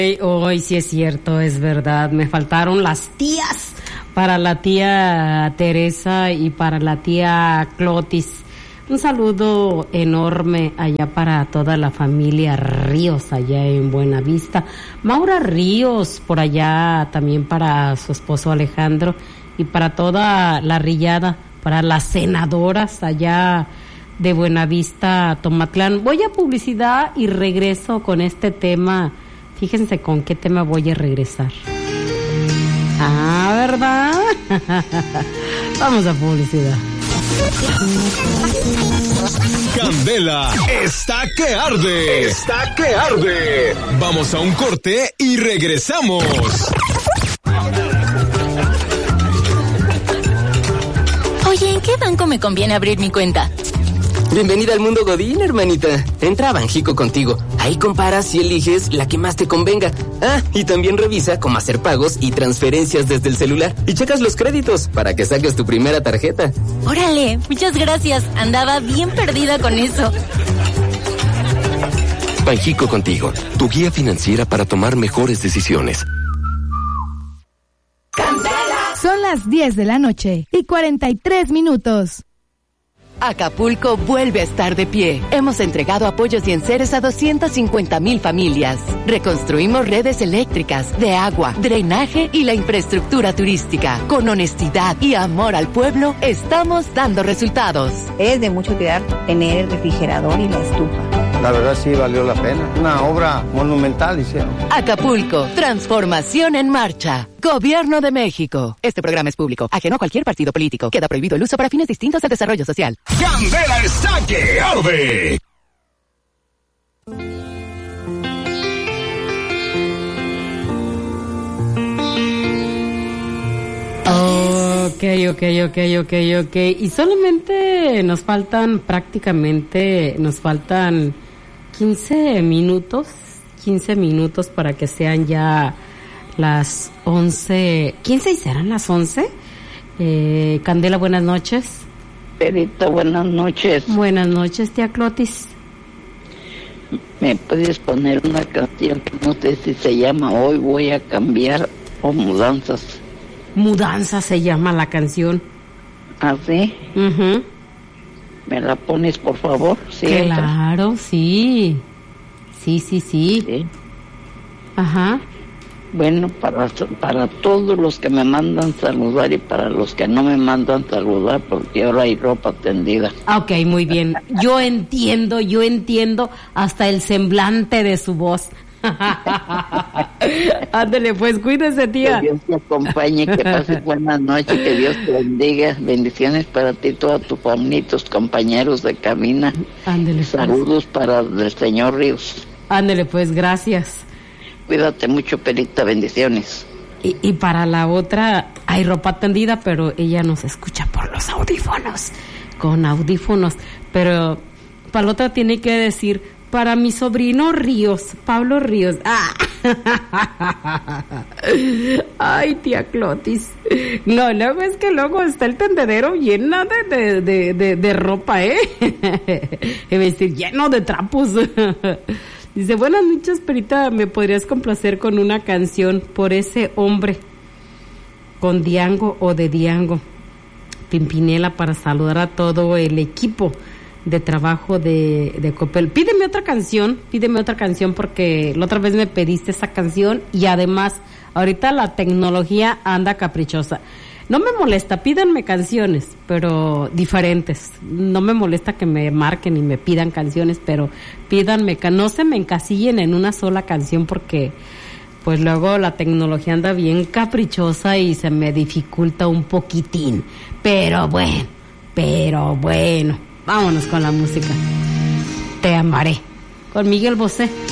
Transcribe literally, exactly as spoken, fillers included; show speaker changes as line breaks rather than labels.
Hoy sí es cierto, es verdad. Me faltaron las tías para la tía Teresa y para la tía Clotis. Un saludo enorme allá para toda la familia Ríos allá en Buenavista. Maura Ríos por allá también para su esposo Alejandro y para toda la rillada, para las senadoras allá de Buenavista, Tomatlán. Voy a publicidad y regreso con este tema. Fíjense con qué tema voy a regresar. Ah, ¿verdad? Vamos a publicidad.
Candela está que arde. Está que arde. Vamos a un corte y regresamos.
Oye, ¿en qué banco me conviene abrir mi cuenta?
Bienvenida al mundo Godín, hermanita. Entra a Banjico contigo. Ahí comparas y eliges la que más te convenga. Ah, y también revisa cómo hacer pagos y transferencias desde el celular. Y checas los créditos para que saques tu primera tarjeta.
Órale, muchas gracias. Andaba bien perdida con eso.
Banjico contigo, tu guía financiera para tomar mejores decisiones.
Son las diez de la noche y cuarenta y tres minutos.
Acapulco vuelve a estar de pie. Hemos entregado apoyos y enseres a doscientas cincuenta mil familias. Reconstruimos redes eléctricas, de agua, drenaje y la infraestructura turística. Con honestidad y amor al pueblo, estamos dando resultados.
Es de mucho cuidar tener el refrigerador y la estufa.
La verdad sí valió la pena. Una obra monumental hicieron.
Acapulco, transformación en marcha. Gobierno de México. Este programa es público, ajeno a cualquier partido político. Queda prohibido el uso para fines distintos al desarrollo social.
Candela está que arde.
Ok, ok, ok, ok, ok. Y solamente nos faltan prácticamente, nos faltan quince minutos, quince minutos para que sean ya las once. ¿quince y serán las once? Eh, Candela, buenas noches.
Perita, buenas noches.
Buenas noches, tía Clotis.
¿Me puedes poner una canción que no sé si se llama Hoy Voy a Cambiar o Mudanzas?
Mudanza se llama la canción.
¿Ah, sí?
Uh-huh.
¿Me la pones, por favor? ¿Sí?
Claro, sí. Sí, sí, sí. Sí. Ajá.
Bueno, para, para todos los que me mandan saludar y para los que no me mandan saludar, porque ahora hay ropa tendida.
Ok, muy bien. Yo entiendo, yo entiendo hasta el semblante de su voz. Ándale, pues cuídese, tía.
Que Dios te acompañe, que pases buenas noches, que Dios te bendiga. Bendiciones para ti, todos tus familia, tus compañeros de cabina.
Ándale.
Saludos pues para el señor Ríos.
Ándale, pues gracias.
Cuídate mucho, Perita, bendiciones.
Y, y para la otra, hay ropa tendida, pero ella nos escucha por los audífonos, con audífonos. Pero para la otra tiene que decir, para mi sobrino Ríos, Pablo Ríos. ¡Ah! Ay, tía Clotis. No, luego es que luego está el tendedero lleno de, de, de, de, de ropa, ¿eh? Es decir, lleno de trapos. Dice, buenas noches, Perita, ¿me podrías complacer con una canción por ese hombre? Con Diango o de Diango. Pimpinela, para saludar a todo el equipo de trabajo de, de Copel. Pídeme otra canción, pídeme otra canción porque la otra vez me pediste esa canción y además ahorita la tecnología anda caprichosa. No me molesta, pídanme canciones, pero diferentes. No me molesta que me marquen y me pidan canciones, pero pídanme, que no se me encasillen en una sola canción porque pues luego la tecnología anda bien caprichosa y se me dificulta un poquitín. Pero bueno, pero bueno, vámonos con la música. Te amaré, con Miguel Bosé.